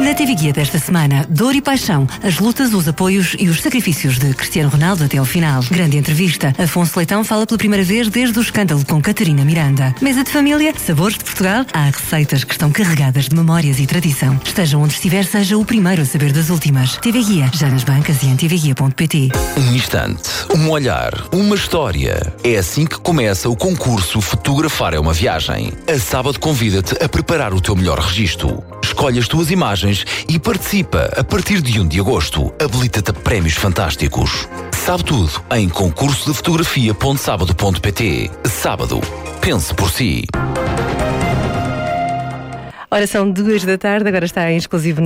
Na TV Guia desta semana, dor e paixão, as lutas, os apoios e os sacrifícios de Cristiano Ronaldo até ao final. Grande entrevista. Afonso Leitão fala pela primeira vez desde o escândalo com Catarina Miranda. Mesa de família, sabores de Portugal, há receitas que estão carregadas de memórias e tradição. Esteja onde estiver, seja o primeiro a saber das últimas. TV Guia, já nas bancas e em tvguia.pt. Um instante, um olhar, uma história. É assim que começa o concurso Fotografar é uma Viagem. A Sábado convida-te a preparar o teu melhor registro. Escolhe as tuas imagens e participa a partir de 1 de agosto. Habilita-te a prémios fantásticos. Sabe tudo em concursodefotografia.sábado.pt. Sábado. Pense por si. Ora, são 2 da tarde, agora está em exclusivo